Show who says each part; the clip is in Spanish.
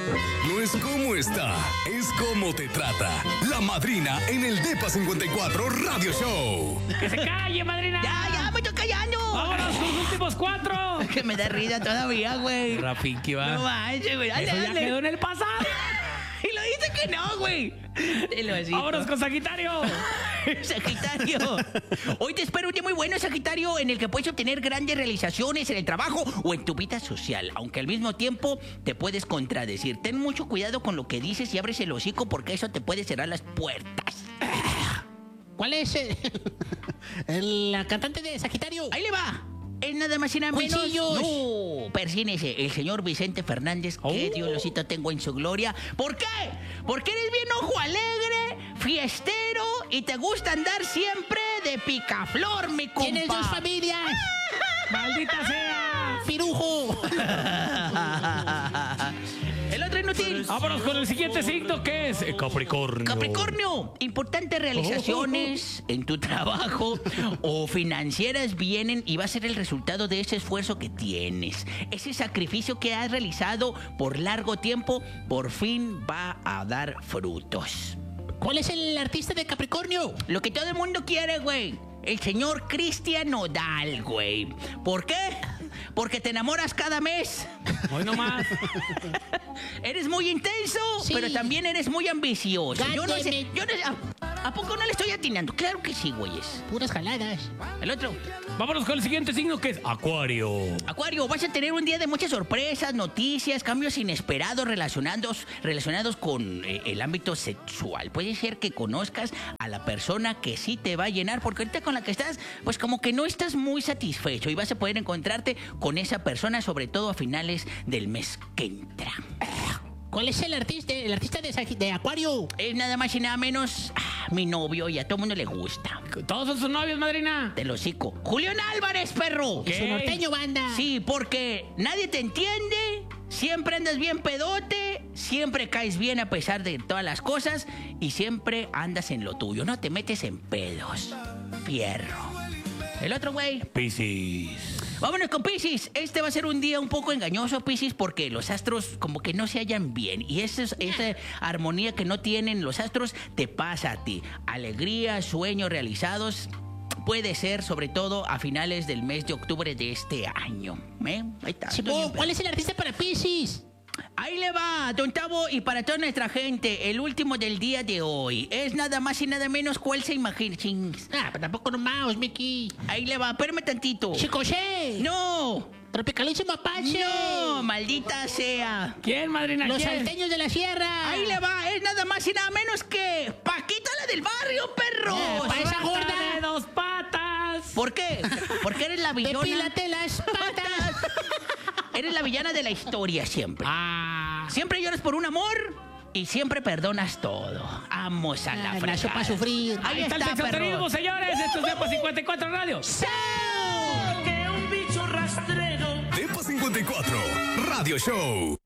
Speaker 1: No es cómo está, es cómo te trata. La madrina en el Depa 54 Radio Show.
Speaker 2: ¡Que se calle, madrina!
Speaker 3: Ya, me estoy callando.
Speaker 2: ¡Vámonos con los últimos 4!
Speaker 3: Que me da risa todavía, güey.
Speaker 2: Rafiki, va.
Speaker 3: No manches, güey.
Speaker 2: Eso ya quedó en el pasado.
Speaker 3: Y lo dice que no, güey. Te lo así.
Speaker 2: ¡Vámonos con Sagitario!
Speaker 3: Sagitario. Hoy te espero un día muy bueno, Sagitario, en el que puedes obtener grandes realizaciones en el trabajo o en tu vida social, aunque al mismo tiempo te puedes contradecir. Ten mucho cuidado con lo que dices y abres el hocico porque eso te puede cerrar las puertas.
Speaker 4: ¿Cuál es la cantante de Sagitario?
Speaker 3: Ahí le va. Es nada más y nada menos.
Speaker 4: Cuisillos.
Speaker 3: No, persínese, el señor Vicente Fernández, que Diosito tengo en su gloria. ¿Por qué? Porque eres bien ojo alegre, fiestero y te gusta andar siempre de picaflor, mi compa.
Speaker 4: Tienes dos familias.
Speaker 2: ¡Maldita sea!
Speaker 4: ¡Pirujo!
Speaker 3: El otro inútil.
Speaker 2: Vámonos con el siguiente signo, que es Capricornio.
Speaker 3: Capricornio, importantes realizaciones en tu trabajo o financieras vienen y va a ser el resultado de ese esfuerzo que tienes. Ese sacrificio que has realizado por largo tiempo, por fin va a dar frutos.
Speaker 4: ¿Cuál es el artista de Capricornio?
Speaker 3: Lo que todo el mundo quiere, güey. El señor Cristian Nodal, güey. ¿Por qué? Porque te enamoras cada mes.
Speaker 2: Hoy nomás.
Speaker 3: Eres muy intenso,
Speaker 4: Sí.
Speaker 3: pero también eres muy ambicioso. Yo no sé.
Speaker 4: Gáteme.
Speaker 3: ¿A poco no le estoy atinando? Claro que sí, güeyes.
Speaker 4: Puras jaladas.
Speaker 3: El otro.
Speaker 2: Vámonos con el siguiente signo, que es Acuario.
Speaker 3: Acuario, vas a tener un día de muchas sorpresas, noticias, cambios inesperados relacionados con el ámbito sexual. Puede ser que conozcas a la persona que sí te va a llenar, porque ahorita con la que estás, pues como que no estás muy satisfecho y vas a poder encontrarte con esa persona, sobre todo a finales del mes que entra.
Speaker 4: ¿Cuál es el artista de Acuario?
Speaker 3: Es nada más y nada menos mi novio y a todo mundo le gusta.
Speaker 2: Todos son sus novios, madrina.
Speaker 3: Te lo hocico. Julián Álvarez, perro.
Speaker 4: Es un norteño, banda.
Speaker 3: Sí, porque nadie te entiende, siempre andas bien pedote, siempre caes bien a pesar de todas las cosas y siempre andas en lo tuyo, no te metes en pedos. Fierro. El otro güey.
Speaker 2: Piscis.
Speaker 3: Vámonos con Piscis. Este va a ser un día un poco engañoso, Piscis, porque los astros como que no se hallan bien. Y esa armonía que no tienen los astros te pasa a ti. Alegría, sueños realizados. Puede ser, sobre todo, a finales del mes de octubre de este año. Ahí está.
Speaker 4: Simón, ¿cuál es el artista para Piscis?
Speaker 3: Ahí le va, don Tavo, y para toda nuestra gente, el último del día de hoy. Es nada más y nada menos cuál se imagina.
Speaker 4: Pero tampoco nomás, Mickey.
Speaker 3: Ahí le va, espérame tantito.
Speaker 4: Chicosé.
Speaker 3: ¡No!
Speaker 4: Tropicalísimo Apache.
Speaker 3: ¡No! ¡Maldita sea!
Speaker 2: ¿Quién, madrina?
Speaker 4: Los
Speaker 2: ¿Quién?
Speaker 4: salteños de la sierra.
Speaker 3: Ahí le va, es nada más y nada menos que Paquita la del barrio, perros.
Speaker 4: Pa' esa
Speaker 2: ¡Pata
Speaker 4: gorda.
Speaker 2: de 2 patas!
Speaker 3: ¿Por qué? Porque eres la villana.
Speaker 4: Depílate las patas.
Speaker 3: Eres la villana de la historia siempre.
Speaker 4: Ah.
Speaker 3: Siempre lloras por un amor y siempre perdonas todo. Vamos a la
Speaker 4: Nació
Speaker 3: fregada.
Speaker 4: para sufrir.
Speaker 3: Ahí
Speaker 2: está el
Speaker 3: está,
Speaker 2: sexoterismo,
Speaker 3: perro.
Speaker 2: señores. Esto es Depa 54 Radio.
Speaker 1: Depa 54 Radio Show.